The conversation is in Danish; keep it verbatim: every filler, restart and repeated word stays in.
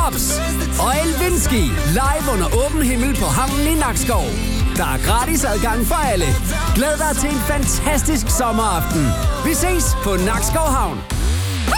Hops og Elvinski live under åben himmel på havnen i Nakskov. Der er gratis adgang for alle. Glæd dig til en fantastisk sommeraften. Vi ses på Nakskov Havn.